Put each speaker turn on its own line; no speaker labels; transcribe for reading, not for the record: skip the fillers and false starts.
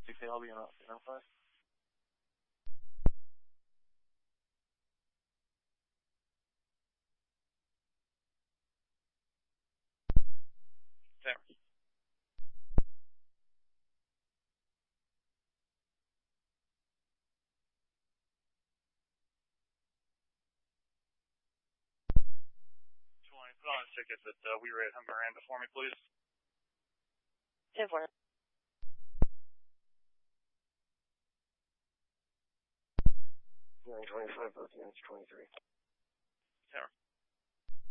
6ALB identified. There. 20. Put on a ticket that we read him Miranda for me, please.
10-4. 925, both units 23.
Tower.